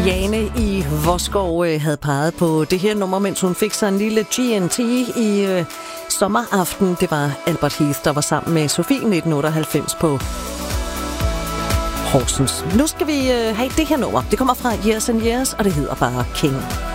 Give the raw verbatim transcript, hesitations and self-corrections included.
Jane i Voskov øh, havde peget på det her nummer, mens hun fik sig en lille G N T i øh, sommeraften. Det var Albert Heath, der var sammen med Sofie nitten otteoghalvfems på Horsens. Nu skal vi øh, have det her nummer. Det kommer fra Years and Years, og det hedder bare King.